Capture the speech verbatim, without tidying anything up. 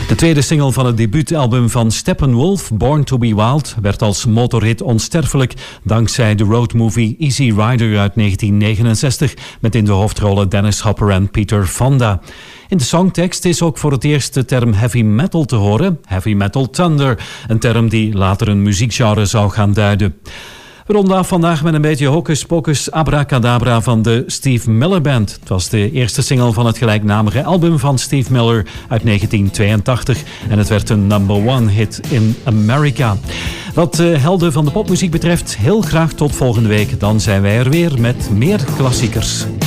De tweede single van het debuutalbum van Steppenwolf, Born to be Wild, werd als motorhit onsterfelijk dankzij de roadmovie Easy Rider uit negentien negenenzestig met in de hoofdrollen Dennis Hopper en Peter Fonda. In de songtekst is ook voor het eerst de term heavy metal te horen, heavy metal thunder, een term die later een muziekgenre zou gaan duiden. We ronden af vandaag met een beetje hocus pocus abracadabra van de Steve Miller Band. Het was de eerste single van het gelijknamige album van Steve Miller uit negentien tweeëntachtig en het werd een number one hit in America. Wat de helden van de popmuziek betreft, heel graag tot volgende week. Dan zijn wij er weer met meer klassiekers.